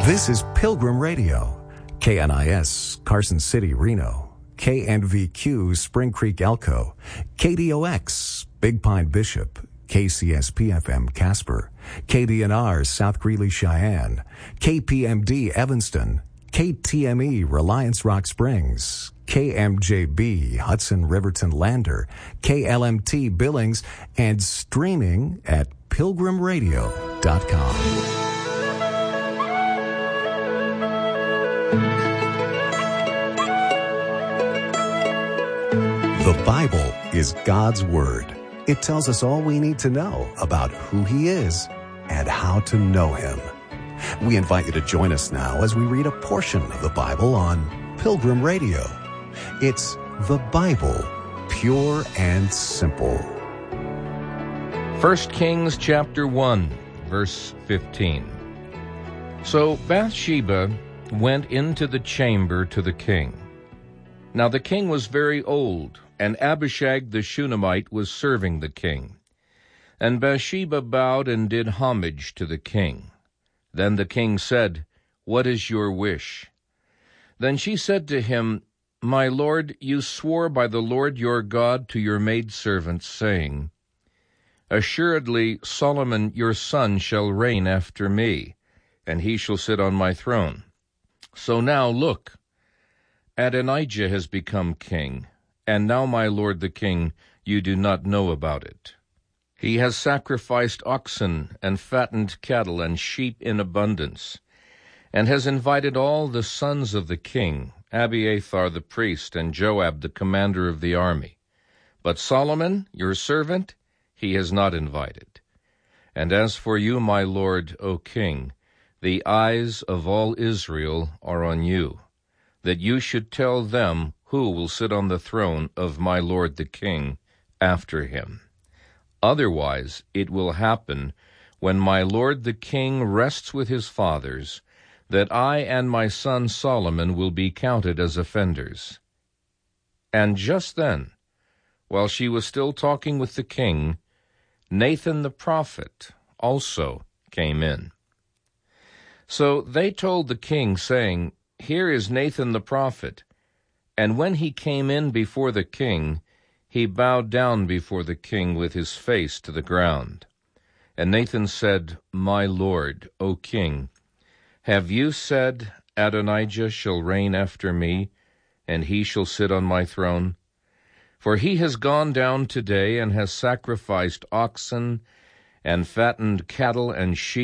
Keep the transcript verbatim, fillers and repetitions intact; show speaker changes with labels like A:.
A: This is Pilgrim Radio, K N I S, Carson City, Reno, K N V Q, Spring Creek, Elko, K D O X, Big Pine, Bishop, K C S P F M, Casper, K D N R, South Greeley, Cheyenne, K P M D, Evanston, K T M E, Reliance Rock Springs, K M J B, Hudson Riverton Lander, K L M T Billings, and streaming at pilgrim radio dot com. The Bible is God's Word. It tells us all we need to know about who He is and how to know Him. We invite you to join us now as we read a portion of the Bible on Pilgrim Radio. It's the Bible, pure and simple.
B: First Kings chapter one, verse fifteen. So Bathsheba went into the chamber to the king. Now the king was very old, and Abishag the Shunammite was serving the king. And Bathsheba bowed and did homage to the king. Then the king said, "What is your wish?" Then she said to him, "My lord, you swore by the Lord your God to your maidservant, saying, Assuredly Solomon your son shall reign after me, and he shall sit on my throne. So now look, Adonijah has become king, and now, my lord the king, you do not know about it. He has sacrificed oxen and fattened cattle and sheep in abundance, and has invited all the sons of the king, Abiathar the priest, and Joab the commander of the army. But Solomon, your servant, he has not invited. And as for you, my lord, O king, the eyes of all Israel are on you, that you should tell them who will sit on the throne of my lord the king after him. Otherwise it will happen, when my lord the king rests with his fathers, that I and my son Solomon will be counted as offenders." And just then, while she was still talking with the king, Nathan the prophet also came in. So they told the king, saying, "Here is Nathan the prophet." And when he came in before the king, he bowed down before the king with his face to the ground. And Nathan said, "My lord, O king, have you said, Adonijah shall reign after me, and he shall sit on my throne? For he has gone down today and has sacrificed oxen and fattened cattle and sheep